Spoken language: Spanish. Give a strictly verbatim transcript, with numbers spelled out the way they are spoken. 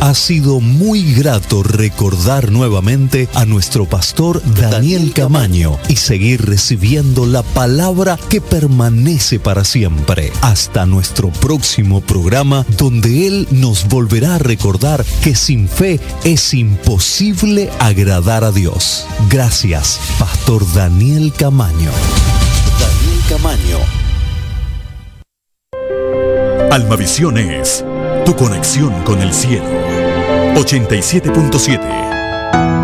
Ha sido muy grato recordar nuevamente a nuestro pastor Daniel Camaño y seguir recibiendo la palabra que permanece para siempre. Hasta nuestro próximo programa, donde Él nos volverá a recordar que sin fe es imposible agradar a Dios. Gracias, Pastor Daniel Camaño. Daniel Camaño. Almavisión es tu conexión con el cielo. ochenta y siete punto siete